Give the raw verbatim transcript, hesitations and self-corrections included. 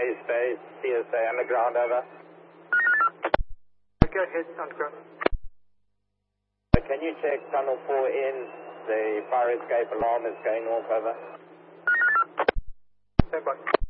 Bay State, C S A underground, over. Go ahead, underground. Can you check tunnel four in? The fire escape alarm is going off, over. Stand by.